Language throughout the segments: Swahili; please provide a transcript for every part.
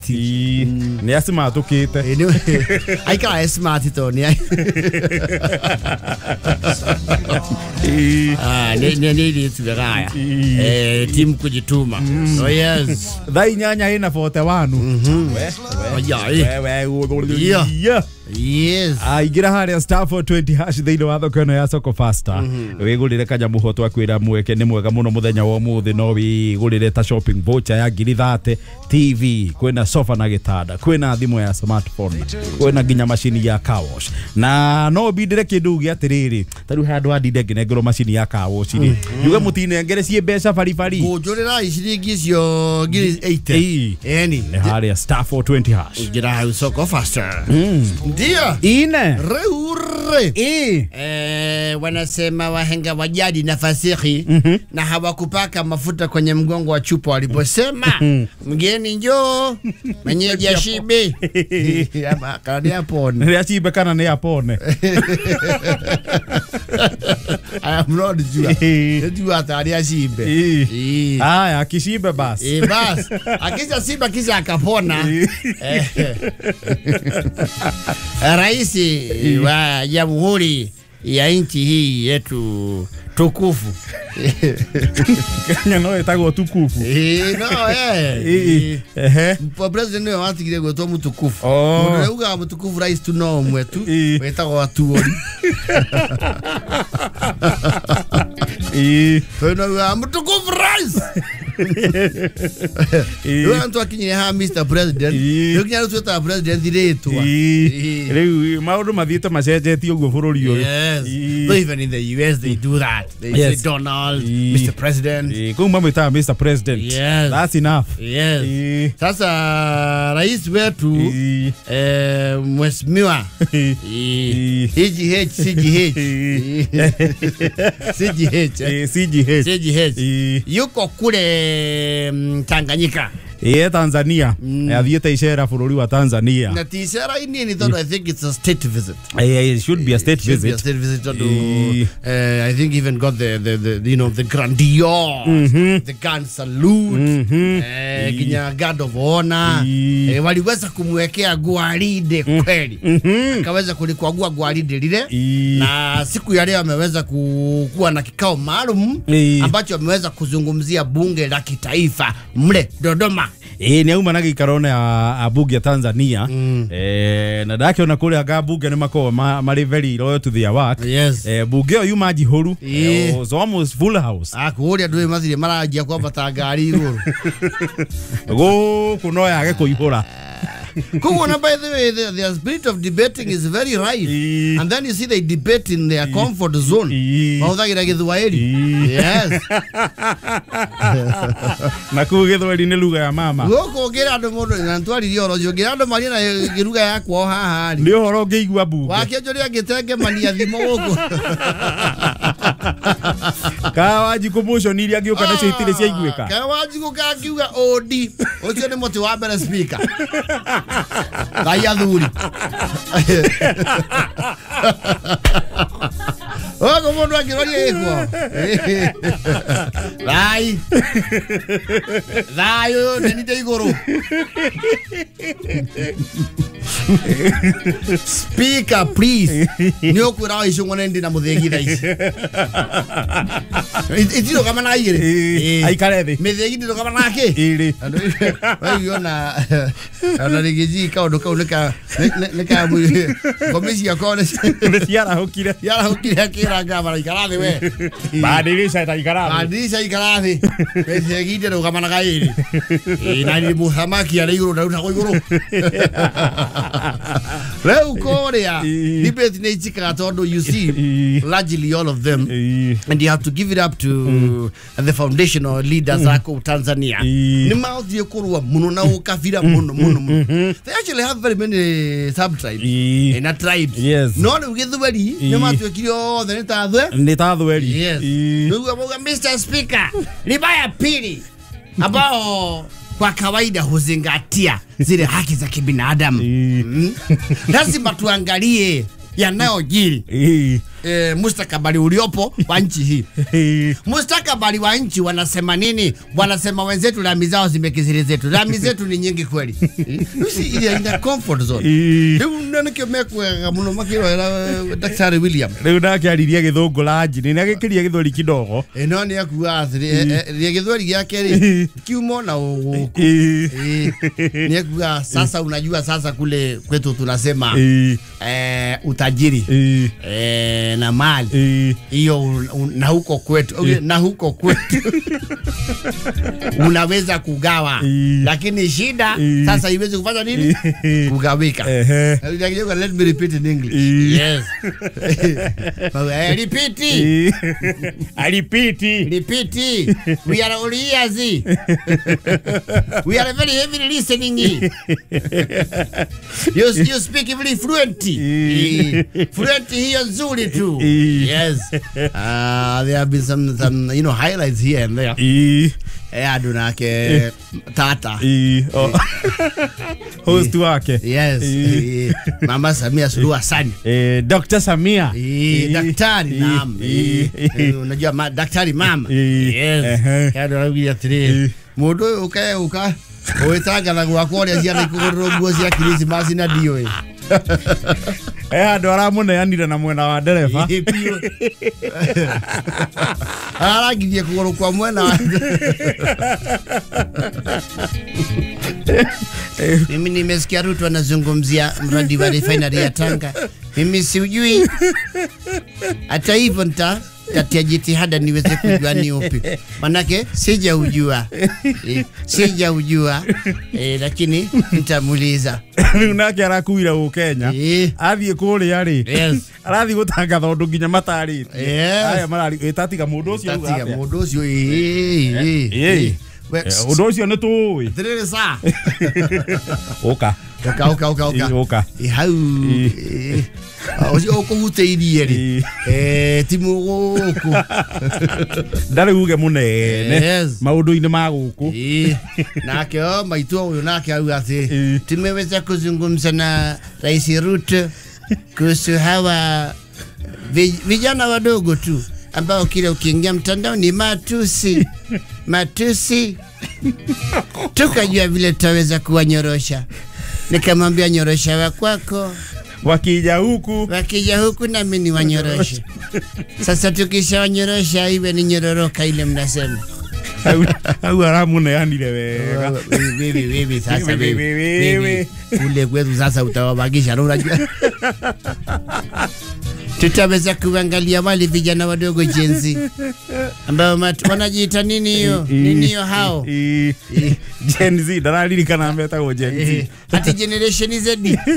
Ni asima tukite. Aika smart to ni. Ni tugaya. Team kujituma. Oh yes. Dai nyanya ina 41. Yeah. Yes. Igira haria star 420 hash thini wa thoko ya soko faster. Wigurire kanyamu ho twakwira mweke ni mwega muno muthenya wa muthi no wigurire ta shopping voucher ya 30 TV, kwena sofa na gitanda, kwena thimu ya smartphone, kwena ginya machine ya car wash. Na no bidire kindu gi atiriri taru handu adide nginengero machine ya car wash ri yuga mutine ngere cie mbeca bari gujurira iciringi cio ngiri 80 eni haria star 420 hash gira ha soko faster. Ndio ine wanasema wahenga wajadi na fasihi na hawakupaka mafuta kwenye mgongo wa chupa waliposema mgeni njoo mwenyeji ashibe kana apone ni ashibe kana ni apone. I am not jua atari ashibe haya akishibe basi bas akisha siba kisha akapona. Raisi wa Jamhuri ya nchi hii yetu tukufu. Kenya no etago tukufu. President ni wati kile goto mutukufu. Ndio uga mutukufu rais tu no mwetu. Wetago watu wori. Ndio mutukufu rais. Ndio antu akinyire ha Mr President. Ndio kinyaro tueta president direto. Leo maundu mathiete macenjetie uguo bururi uyu. Even in the US they do that. They say Donald, Mr President. Kuma mwita Mr President. Yes. That's enough. Yes. Sasa rais wetu mheshimiwa CGH yuko kule Tanganyika. Tanzania. Athiete icera bururi wa Tanzania. Na ticera ini though I think it's a state visit. It should be a state visit. State visit to I think even got the you know the grandiose, the gun salute, kinya guard of honor. Waliweza kumwekea gwaride kweli. Akaweza kulikagua gwaride lile. Na siku ya leo ameweza kuwa na kikao maalum ambacho ameweza kuzungumzia bunge la kitaifa mle Dodoma. Ni auma na gikarone a bunge ya Tanzania. Na dake ona kule aga bunge ni mako mari very loyal to their work. Yes. Bunge yo maji horu. So almost full house. Kuria ndwe mathire marajia kwamba ngari iguru. Go kuno yage kuihura. Kugona, by the way, their spirit of debating is very right. And then you see they debate in their comfort zone. Yes. Na kugethweri ni lugha ya mama. Goko gira andu mundu na ntwari rioro gira andu mari na lugha yakwo haha ri. Ni horo ngeigua bunge. Wakionjoria gitenge mania thimo guko. Kawaji commotion iria agioka nacio itire cia iguika. Kawaji gukakiuga odi. Ucio ni muti wa mbere speaker. Daya dhuri. Ogo mundu akiroria iko. Dayo nite iguru. Speaker please. Ni okura ishongone ndi na muthegitha ici. Itiro kama na ire. Aikarethi. Methegi ndiro kama nake. Iri. Waiona ana rigiji ka ndo ka neka komisi ya kone. Yara hokire Akira ngaba ikarathi we. Badirisha ikarathi. Methegi ndiro kama na ire. Na ni muhamaki ya iguru na iguru. Leo Korea debate ni chika tondo you see largely all of them and you have to give it up to the foundational leaders ako Tanzania ni mouth ye kurwa muno na ukafira muno they actually have very many sub-tribes in a tribes no we get the very ni mouth ye kiyo the nitathweri yes ndugu aboga Mr Speaker libaya pili ambao kwa kawaida huzingatia zile haki za kibinadamu. Lazima tuangalie yanayojiri. mustakabali uliopo wa nchi hii. Mustakabali wa nchi wanasema nini? Wanasema wenzetu lami zao zimekiziri zetu. Lami zetu ni nyingi kweli. Ile ina comfort zone. Ndio nikimekwa muno makiro Daktari William. Leo ndake aliria githungu laji ni nagikiria githori kidogo. No ni akuga athiri githori gyake ri kiumo na uguku. Ni akuga sasa unajua sasa kule kwetu tunasema utajiri na mali hiyo na huko kwetu na huko kwetu unaweza kugawa lakini shida sasa iweze kufanya nini kugawika. Let me repeat in English. Yes. Repeat. We are all ears. We are very heavily listening. You speak very fluent. Fluent here nzuri tu. Yes. There have been some highlights here and there. Adunake tata. Host wake. Yes. Mama Samia Suluhu Hassan. Dr. Samia. Daktari naam. Unajua daktari mama. Yes. Adunake tiri. Mudo uka Oetaga na gwakore cia nikuruguo cia Christmas na dio. Andu aramuneanire na mwena wa ndereba. Aragirie kuguru kwa mwena wa. Mimi nimesikia Ruto anazungumzia mradi wa refinery ya Tanga. Mimi siujui. Hata hivyo tatia jitihada niweze kujua ni upi. Manake sijaujua. Lakini nitamuuliza. Unake arakuira u Kenya. Athie kuri yari. Yes. Arathi gutangatha undu nginya matari. Aya marari etatiga mundu ucio uga. Tatiga mundu ucio undu ucio ni tuwi. Tiriri sa. Oka. Hau. Ojo kuhuteirie ri. Timu guku. Ndari uge munene. Maundu-ini ma guku. Nake maitu uyu nake au ati tumeweza kuzungumza na Rais Ruto kuhusu hawa vijana wadogo tu ambao kila ukiingia mtandao ni matusi. Tukajua vile tutaweza kuwanyorosha. Nikamwambia nyorosha wa kwako. Wakija huku na mimi ni wanyorosha. Sasa tukisha wanyorosha iwe ni nyororoka ile mnasema. Au aramuneanire wega. Bibi sasa bibi. Kule kwetu sasa utawabagisha unajua. Tutaweza kuangalia wale vijana wadogo jenzi ambao wanajiita nini hiyo? Nini hiyo hao? Gen Z darali kana mbeta go Gen Z. Ati generation Z.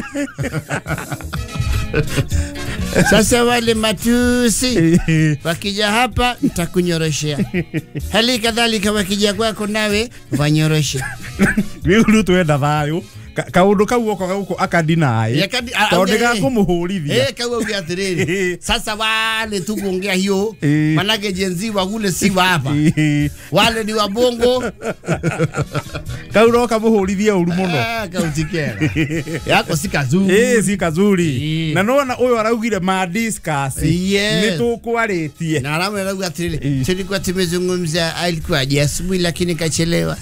Sasa wale matusi wakija hapa nitakunyoroshea. Hali kadhalika wakija kwako nawe wanyoroshe. Wewe tuenda thayo. Kaundu kau goko akadinai tondega kumuhurithia kau ugia atiriri sasa wale tukuongea hiyo manake jenzi wa kule si wa hapa wale ni wa bongo kaundu kamuhurithia uru muno kautikera yako si kazuri si kazuri na nona uyu araugire ma discuss ni tukwaritie na aramu arauga atiriri tulikuwa tumezungumza alikuwa asubuhi lakini kachelewa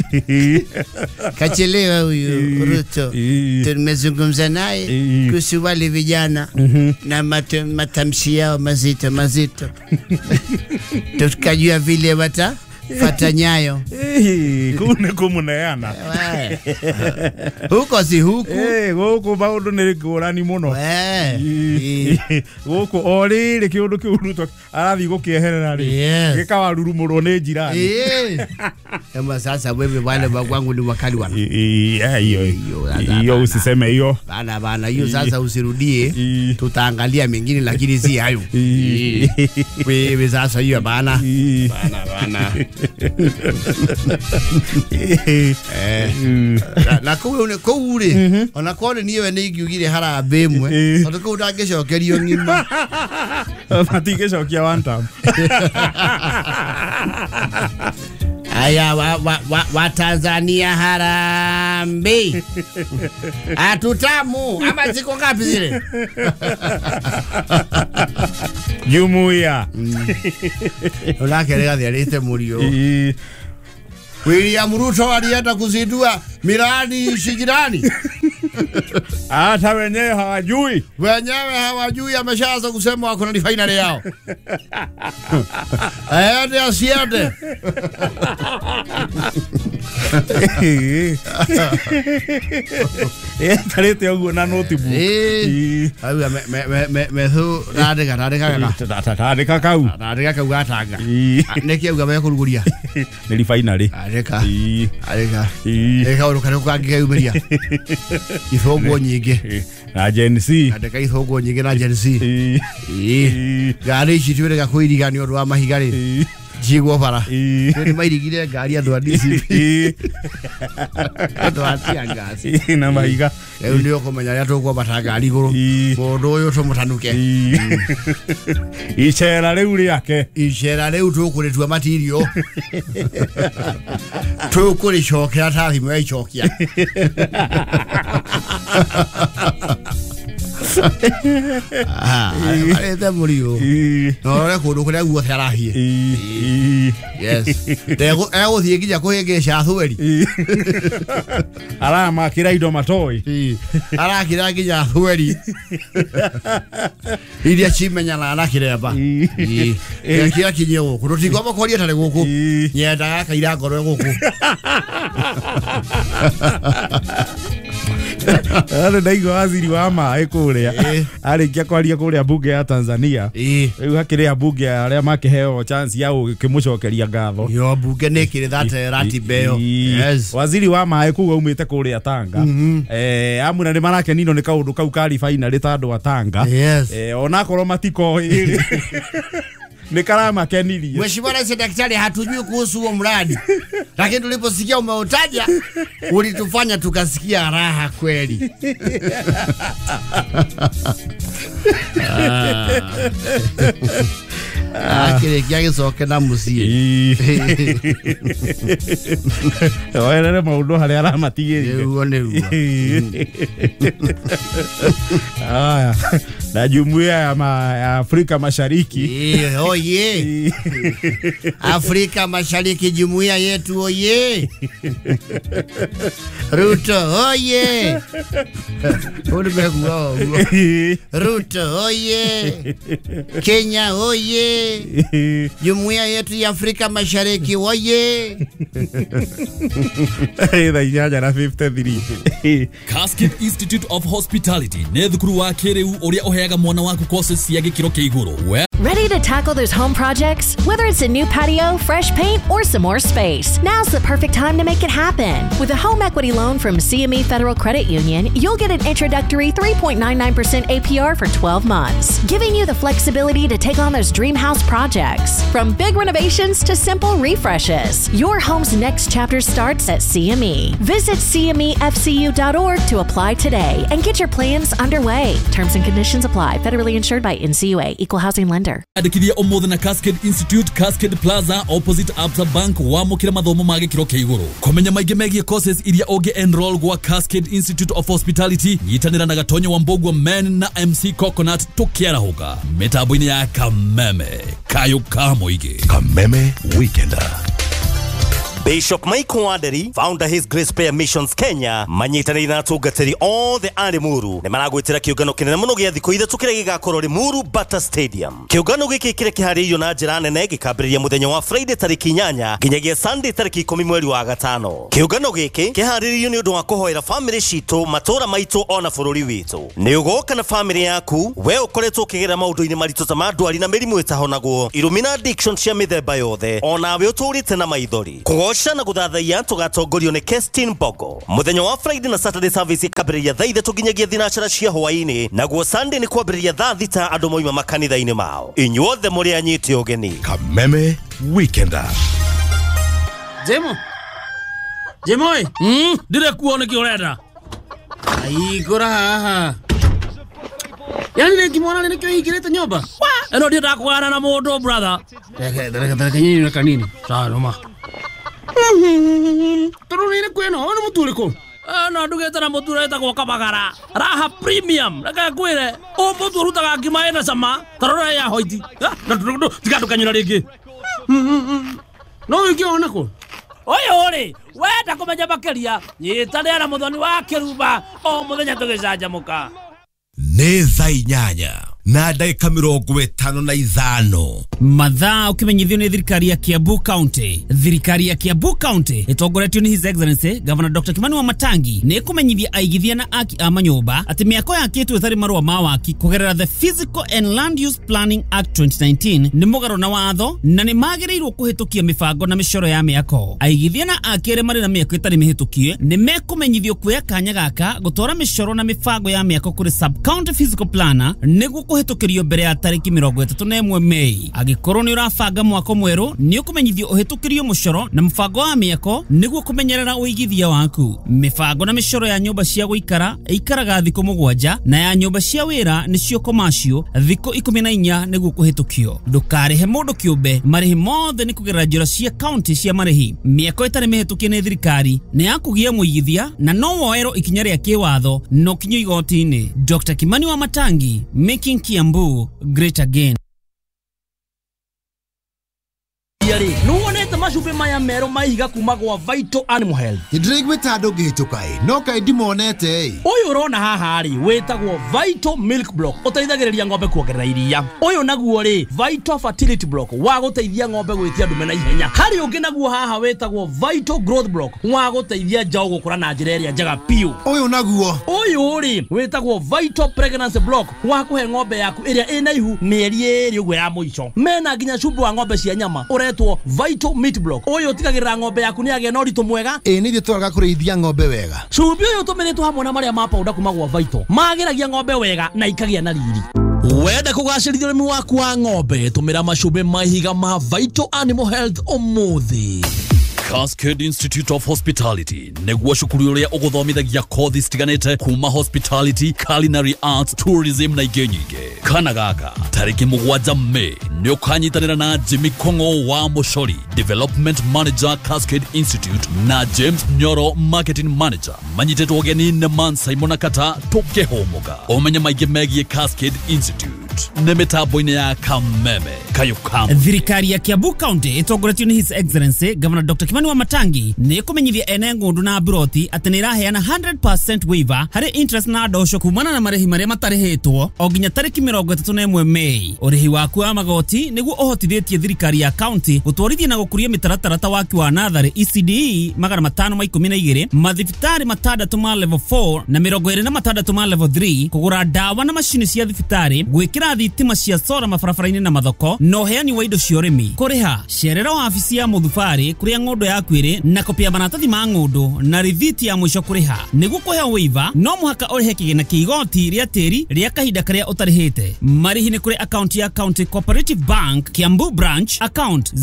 huyu Ruto tumezungumza naye kuhusu wale vijana na matamshi yao mazito. Tukajua vile watafata nyayo. Kune kumuneana. Huko si huku. Huko maundu ni ngurani muno. Huko orire kiundu kiundu arathi gukieherera ri. Gikawarurumurwo ni njirani. Kama sasa wewe wale wangu ni wakali wana. Hiyo usiseme hiyo. Bana hiyo sasa usirudie. Tutaangalia mengine lakini si hayo. Wewe sasa hiyo bana. Na kuure onakone niwe nigugire harambe imwe tondu ku ndangicokerio ngima matingicokia one time Aya wa Tanzania harambe. Atutamu ama ziko ngapi zile? Jumuiya. Unakelea dialite murio. William Ruto alienda kuzindua miradi shijirani. Hata wenyewe hawajui. Wenyewe hawajui, ameshaanza kusema wako na finali yao. Aende asiende. Kalete yangu na notebook. Ayu me thu radika kau. Radika kau gatanga. Neki au gabe kuruguria. Nili finali. Areka. Eka uruka kuangia umeria. Ifogo nyingi. Na Gen Z. Andika ifogo nyingi na Gen Z. Gari chitwire gakuirigani oru wa mahigari. Jigo bara. Ni mairigire gari andu DCP. Andu atia ngasi. Na mahiga. Eu ndio komenya ya tokwa batagari guru. Mundu uyu tumutanuke. Icera riu riake. Icera riu tukuritua material. Tukurichokera tathi mwe ichokia. Arete murio. No re kundu kuria guo therahie. Yes. Tego thie kija kuhengesha thweri. Alama kira indo matoi. Ara kira kija thweri. Iria chimenya na ana kireba. Kira kinyo kurutigwa makoria tare guku. Nyenda kaira ngoro guku. Ale ndaigo waziri wa maĩ kuria arikia kwaria kuria bunge ya Tanzania riu hakiria bunge aria makiheo chance ya ukimucokeria ngatho yo bunge nekire that ratibeo. Yes, waziri wa maĩ kuga umite kuria Tanga amuna ni marake nino ni kaundu kau kari final tandu wa Tanga ona korwo matiko ni karama kenirie. Mheshimiwa Rais Daktari, hatujui kuhusu huo mradi, lakini tuliposikia umeutaja ulitufanya tukasikia raha kweli. Kile kiage soke na musie. Oere maundu haria aramatigirire. Uone. Aya. Na jumuiya ya Afrika Mashariki. Oye. Afrika Mashariki jumuiya yetu oye. Ruto oye. Ruto oye. Kenya oye. Jumuiya yetu ya Afrika Mashariki oye. Ida inyanya na 53. Cascade Institute of Hospitality ne thukuru wa kiriu uria uheaga mwana waku courses cia gikiro kia iguru. Ready to tackle those home projects? Whether it's a new patio, fresh paint, or some more space, now's the perfect time to make it happen. With a home equity loan from CME Federal Credit Union, you'll get an introductory 3.99% APR for 12 months, giving you the flexibility to take on those dream house projects. From big renovations to simple refreshes, your home's next chapter starts at CME. Visit CMEFCU.org to apply today and get your plans underway. Terms and conditions apply. Federally insured by NCUA. Equal Housing Lender. Andikithia omothe na Cascade Institute, Cascade Plaza, opposite Absa Bank, wamukira mathomo ma gikiro kia iguru. Komenya maingi megie courses iria unge enroll gwa Cascade Institute of Hospitality, nyitanira na Gatonyo Wambogwa Men na MC Coconut tukiarahuka mitambo-ini ya Kameme kayo kamoige Kameme Weekender. Bishop Mike Waderi, founder His Grace Prayer Missions Kenya, manyitanĩire na atungatĩri othe a Limuru nĩ maragwĩtĩra kĩũngano kĩnene mũno gĩa thikũ ithatũ kĩrĩa gĩgakorwo Limuru Bata Stadium. Kĩũngano gĩkĩ kĩrĩa kĩharĩirio na njĩra nene gĩkambĩrĩria mũthenya wa Friday tarĩki 8 nginyagia Sunday tarĩki 10 mweri wa gatano. Kĩũngano gĩkĩ kĩharĩirio nĩ ũndũ wa kũhoera famĩlĩ citũ, matũũra maitũ ona bũrũri witũ. Nĩ ũgoka na famĩlĩ yaku, we ũkoretwo ũkĩgerera maũndũ-inĩ maritũ ta ma ndwari na mĩrimũ ĩtahonagwo, irumi na addiction cia mĩthemba yothe, onawe ũtũũrĩte na maithori. Kũgoca na gũthathaiya tũgatongorio nĩ Kestin Bogo. Mũthenya wa Friday na Saturday service ikambĩrĩria thaa 3 nginyagia thinacara cia hwaĩ-inĩ, naguo Sunday nĩ kwambĩrĩria thaa 6 andũ moima makanitha-inĩ mao. Inyuothe mũrĩ anyite ũgeni. Kameme Weekender. Jemoi, dire kuona kioreda. Ai kora haha. Yani ne kimona ne kyo igireta nyoba. Eno dia takwana na modo brother. Dere nyinyi na kanini. Sawa noma. Turunire kweno ona muturiko. No ndugete na mutura etagwo Kamagara Raha Premium reke kwire o mutu urutaga ngima ena cama tarora ya hoiti tiga ndukanyira ringi No ikiona ko. Oyo ri wenda kumenya makiria nyitane na muthoni wa Kiruba o muthenya tugicanjamuka nĩ thaa 8 na ndagĩka 55 mathaa ukimenyithio ni thirikari ya Kiambu County. Thirikari ya Kiambu County itongoretio ni His Excellency Governor Dr. Kimani Wamatangi ni kumenyithia aigithia na aki a manyumba ati miako yakitwo ithari marua ma waki kugerera the Physical and Land Use Planning Act 2019 ni mugaro na watho na ni magiriirwo kuhitukia mibango na micoro ya miako. Aigithia na aki ere mari na miako itari mihitukie ni mekumenyithio kuya kanya gaka gutora micoro na mibango ya miako kuri Sub County Physical Planner niguo kuhitukirio mbere ya tariki 31 Mei. Agikorwo ni urabanga mwako mweru ni ukumenyithio uhitukirio mucoro na mbango wa miako niguo kumenyerera uigithia waku. Mibango na micoro ya nyumba cia guikara ikaraga thiko 7 na ya nyumba cia wira nicio commercial thiko 14 niguo kuhitukio. Ndukarihe mundu kiumbe marihi mothe ni kugerera njira cia county cia marihi. Miako itari mihitukie ni thirikari ni yakugia muigithia na no woero ikinya ria kiwatho no kinyo igoti-ini. Dr. Kimani Wamatangi, making Kiambu great again. Nuwonete macumbi maya mero maihiga kuma gwa Vital Animal Health. Ndirigwita andu ngihitukai no kai ndimonete uyu urona haha ri wetagwo Vital Milk Block uteithagiriria ng'ombe kuongerera iria. Uyu naguo ri Vital Fertility Block wa guteithia ng'ombe gwitia ndume na ihenya. Hari ungi naguo haha wetagwo Vital Growth Block wa guteithia njau gukura na njira iria njega piu. Uyu naguo uyu ri wetagwo Vital Pregnancy Block wa kuhe ng'ombe yaku iria ina ihu mieri eri uguo ya muico. Mena nginya cumbi wa ng'ombe cia nyama uretwo Vital Meat Block. Uyu tigagirira ng'ombe yaku ni age na uritu mwega. Ni thie turaga kurithia ng'ombe wega. Cumbi uyu tumiritwo hamwe na maria ma powder kuma gwa Vital magiragia ng'ombe wega na ikagia na riri. Wenda kugacirithia urimi waku wa ng'ombe tumira macumbi mahiga ma Vital Animal Health umuthi. Cascade Institute of Hospitality niguo cukuru uria uguthomithagia kothi citiganite kuma hospitality, culinary arts, tourism na ingĩ nyingĩ. Kana gaka tariki 7 Mei ni ukanyitanira na Jimmy Kongo wa Mucori, Development Manager Cascade Institute, na James Nyoro, Marketing Manager. Manyitetwo ugeni nĩ Man Simon Kata tukihomuka. Umenye maingĩ megie Cascade Institute nĩ mitambo-inĩ ya Kameme Kayukam. Thirikari ya Kiambu County itongoretio ni His Excellency Governor Dr. Kimani Wamatangi ni kumenyithia ene ngundu na broti ati ni iraheana 100% waiver hari interest na ndosho kumana na marihi maria matarihitwo o nginya tariki 31 Mei. Urihi waku wa magoti niguo uhotithĩtie thirikari ya county gutwarithia na gukuria mitaratara waki wa nathari ECDE 512 mathibitari matandatu ma level 4 na 26 ma level 3 kugura dawa na mashini cia thibitari gwikira thitima cia solar mabarabara-ini na mathoko no heani wa indo cia urimi. Kuriha cerera wabici ya muthubari kuria ng'ondo yaku iri na kopia maratathi ma ng'ondo na rithiti ya mwisho kuriha. Niguo kuhea waiver no muhaka urihe kigina kia igoti ria tiri ria kahinda karia utarihite. Marihi ni kuri account ya County Cooperative Bank Kiambu Branch account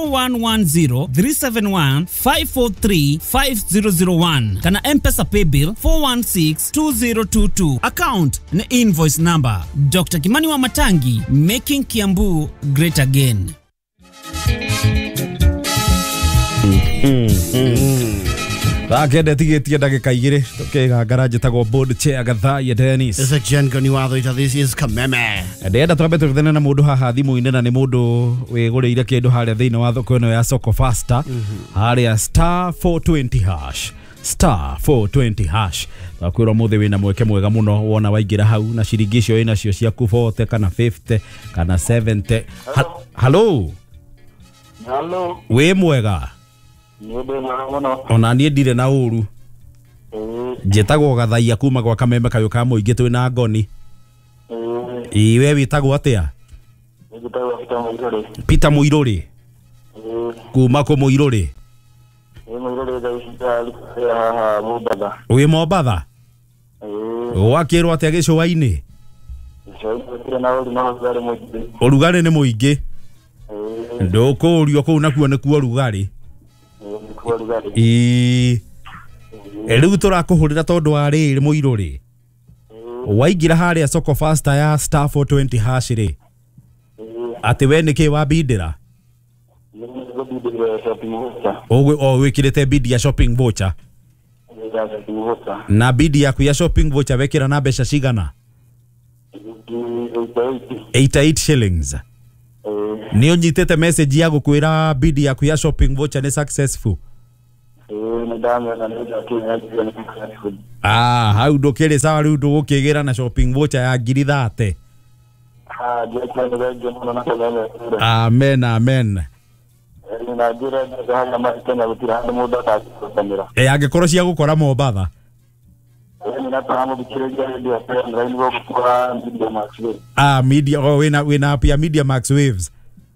01103715435001 kana M-Pesa Paybill 4162022 account na invoice number. Dr. Kimani Wamatangi, making Kiambu great again. Rakende tigetie ndagika igiri tukigangara njitagwo board chair Gathai Dennis. This is Jen Goni watho ita this is Kameme. Ndenda twambe tuthene na mundu haha thimu-ini na ni mundu wiguriire kindu haria thiini wa thoko ino ya Soko Faster haria *420# *420#. Wakwirwo muthi wina mweke mwega muno wona waingira hau na ciringi icio ina cio ciaku 40 kana 50 kana 70. Hello. Hello. We mwega. Ona nie ndire na uru. Njitagwo Gathai kuma gwa Kameme Kayuka muingi twina ngoni. We witagwo atia? Peter Muiruri. Kuma ku Muiruri. We Mombatha. Wakirwo atia gicuwa-ini? Urugari ni muingi. Ndukurio kuu nakuo nikuo urugari. Riu turakuhurira tondu wa riri Muiruri. Waingira haria Soko Faster ya *420# ri ati we niki wabindira? bidi ya shopping voucher. Wikirite bidi ya shopping voucher. Ya shopping voucher. Na bidi yaku ya shopping voucher wekira na mbeca cigana? 88 shillings. Ni unyitete message ya gukwira bidi yaku ya shopping voucher ni successful. Hau ndukiri sawa riu ndugukigira na shopping voucher ya 30. Amen, amen. Angikorwo cia gukora Mombatha. Media wina app ya Media Max Waves.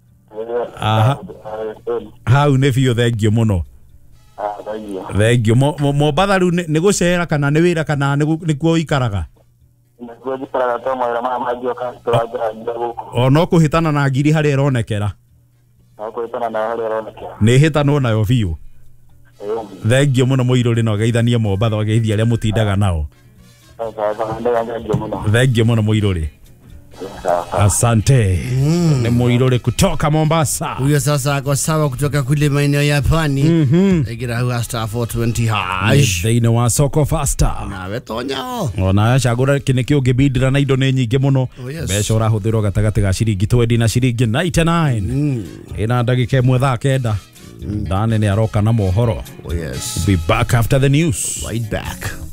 Hau ne biũ thengio muno. Thengio Mombatha riu ni gucera kana ni wira kana ni kuo ikaraga? No kuhitana na ngiri hari ironekera. Ni hitano nayo biũ. Thengio muno Muiruri no geithanie Mombatha geithia aria mutindaga nao. Thengio muno Muiruri. Asante. Ni Muiruri kutoka Mombasa. Huyo sasa ako sawa kutoka kule maeneo ya pwani. Egira huwa star 420 hash. Thĩinĩ wa soko faster. Nawe tonyao. Ona cagũra kĩnĩkĩ ũngĩbindira na indo nĩ nyingĩ mũno. Mbeca ũrahũthĩrwo gatagatĩ ga ciringi 20 na ciringi 99. Ina ndagĩka ĩmwe thaa kenda. Dane nĩ aroka na mohoro. Yes. We'll be back after the news. Right back.